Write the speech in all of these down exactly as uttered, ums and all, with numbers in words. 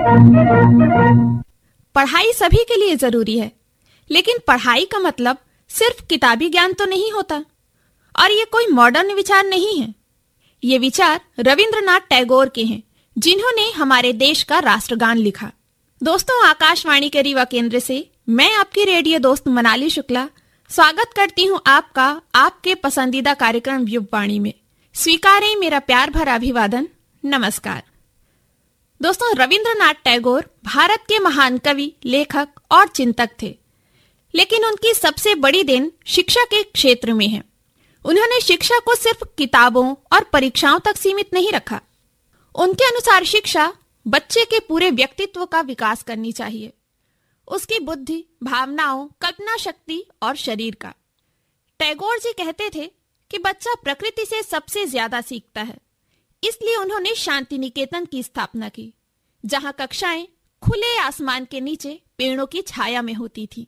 पढ़ाई सभी के लिए जरूरी है, लेकिन पढ़ाई का मतलब सिर्फ किताबी ज्ञान तो नहीं होता। और ये कोई मॉडर्न विचार नहीं है। ये विचार रविंद्रनाथ टैगोर के हैं, जिन्होंने हमारे देश का राष्ट्रगान लिखा। दोस्तों, आकाशवाणी के रीवा केंद्र से मैं आपकी रेडियो दोस्त मनाली शुक्ला स्वागत करती हूँ आपका आपके पसंदीदा कार्यक्रम युववाणी में। स्वीकारें मेरा प्यार भरा अभिवादन। नमस्कार। दोस्तों, रविंद्रनाथ टैगोर भारत के महान कवि, लेखक और चिंतक थे, लेकिन उनकी सबसे बड़ी देन शिक्षा के क्षेत्र में है। उन्होंने शिक्षा को सिर्फ किताबों और परीक्षाओं तक सीमित नहीं रखा। उनके अनुसार शिक्षा बच्चे के पूरे व्यक्तित्व का विकास करनी चाहिए, उसकी बुद्धि, भावनाओं, कल्पना शक्ति और शरीर का। टैगोर जी कहते थे कि बच्चा प्रकृति से सबसे ज्यादा सीखता है, इसलिए उन्होंने शांति निकेतन की स्थापना की, जहां कक्षाएं खुले आसमान के नीचे पेड़ों की छाया में होती थी।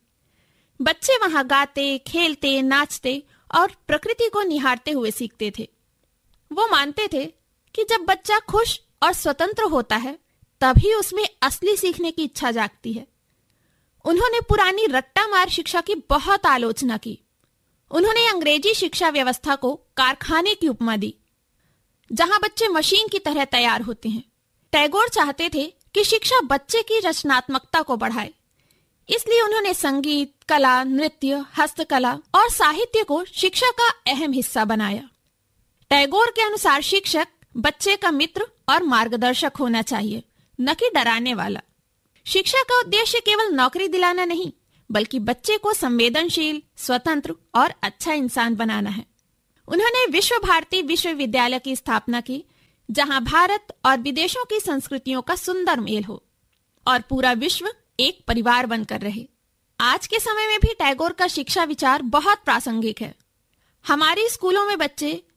बच्चे वहां गाते, खेलते, नाचते और प्रकृति को निहारते हुए सीखते थे। वो मानते थे कि जब बच्चा खुश और स्वतंत्र होता है, तभी उसमें असली सीखने की इच्छा जागती है। उन्होंने पुरानी रट्टा मार शिक्षा की बहुत आलोचना की। उन्होंने अंग्रेजी शिक्षा व्यवस्था को कारखाने की उपमा दी, जहां बच्चे मशीन की तरह तैयार होते हैं। टैगोर चाहते थे कि शिक्षा बच्चे की रचनात्मकता को बढ़ाए, इसलिए उन्होंने संगीत, कला, नृत्य, हस्तकला और साहित्य को शिक्षा का अहम हिस्सा बनाया। टैगोर के अनुसार शिक्षक बच्चे का मित्र और मार्गदर्शक होना चाहिए, न कि डराने वाला। शिक्षा का उद्देश्य केवल नौकरी दिलाना नहीं, बल्कि बच्चे को संवेदनशील, स्वतंत्र और अच्छा इंसान बनाना है। उन्होंने विश्व भारती विश्वविद्यालय की स्थापना की, जहां भारत और विदेशों की संस्कृतियों का सुंदर मेल हो और पूरा विश्व एक परिवार बनकर रहे। आज के समय में भी टैगोर का शिक्षा विचार बहुत प्रासंगिक है। हमारे स्कूलों में बच्चे